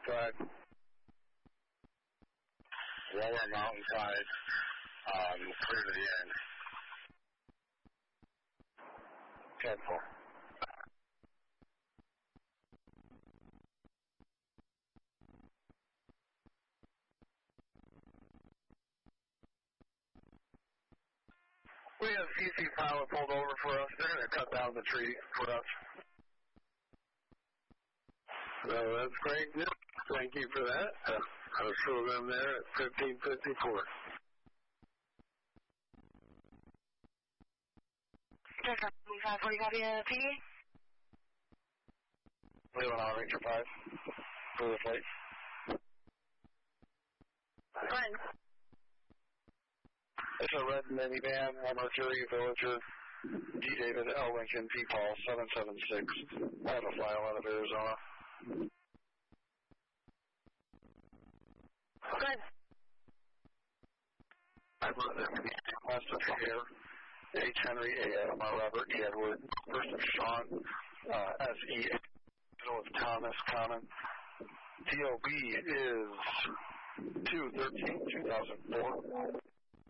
Flag. Lower mountainside, clear to the end. 10-4. We have CC pilot pulled over for us. They're going to cut down the tree for us. So that's great news. Thank you for that. I'll show them there at 1554. Delta 540, copy PD? Leland on Ranger 5 for the flight. Glenn. It's a red minivan, Mercury Villager, D. David L. Lincoln, P. Paul, 776. I have a file out of Arizona. Good. I brought them west of Air, H. Henry, A. Adam, Robert, E. Edward, first of Sean, S. E. Middle of Thomas, Common. DOB is 2/13/2004.